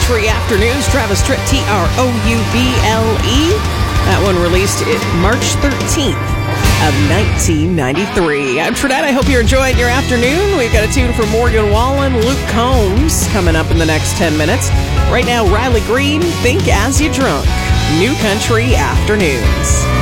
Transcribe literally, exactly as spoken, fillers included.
Country Afternoons, Travis Tritt, T R O U B L E. That one released March thirteenth of nineteen ninety-three. I'm Trinette. I hope you're enjoying your afternoon. We've got a tune from Morgan Wallen, Luke Combs coming up in the next ten minutes. Right now, Riley Green, Think As You Drunk. New Country Afternoons.